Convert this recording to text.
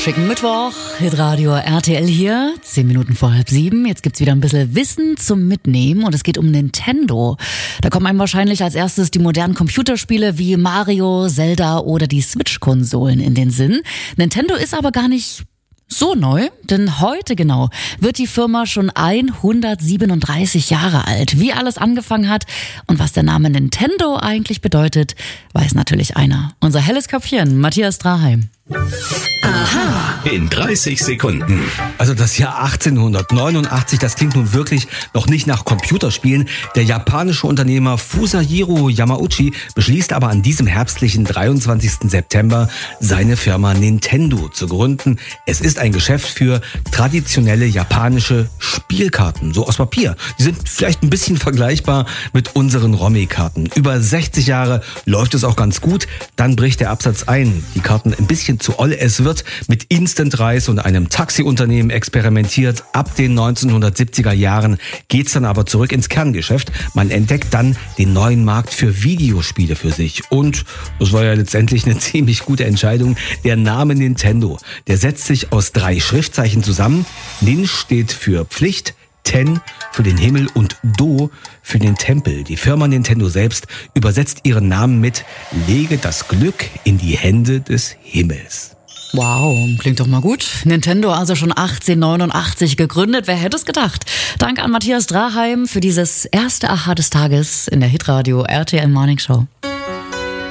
Schicken Mittwoch, Hitradio RTL hier, 10 Minuten vor 6:30. Jetzt gibt's wieder ein bisschen Wissen zum Mitnehmen und es geht um Nintendo. Da kommen einem wahrscheinlich als erstes die modernen Computerspiele wie Mario, Zelda oder die Switch-Konsolen in den Sinn. Nintendo ist aber gar nicht so neu, denn heute genau wird die Firma schon 137 Jahre alt. Wie alles angefangen hat und was der Name Nintendo eigentlich bedeutet, weiß natürlich einer. Unser helles Köpfchen, Matthias Draheim. Aha. In 30 Sekunden. Also das Jahr 1889, das klingt nun wirklich noch nicht nach Computerspielen. Der japanische Unternehmer Fusajiro Yamauchi beschließt aber an diesem herbstlichen 23. September seine Firma Nintendo zu gründen. Es ist ein Geschäft für traditionelle japanische Spielkarten, so aus Papier. Die sind vielleicht ein bisschen vergleichbar mit unseren Romy-Karten. Über 60 Jahre läuft es auch ganz gut. Dann bricht der Absatz ein. Die Karten ein bisschen zu oll. Es wird mit Instant Reis und einem Taxiunternehmen experimentiert. Ab den 1970er Jahren geht's dann aber zurück ins Kerngeschäft. Man entdeckt dann den neuen Markt für Videospiele für sich. Und das war ja letztendlich eine ziemlich gute Entscheidung. Der Name Nintendo, der setzt sich aus 3 Schriftzeichen zusammen. Nin steht für Pflicht, Ten für den Himmel und Do für den Tempel. Die Firma Nintendo selbst übersetzt ihren Namen mit Lege das Glück in die Hände des Himmels. Wow, klingt doch mal gut. Nintendo also schon 1889 gegründet. Wer hätte es gedacht? Dank an Matthias Draheim für dieses erste Aha des Tages in der Hitradio RTL Morning Show.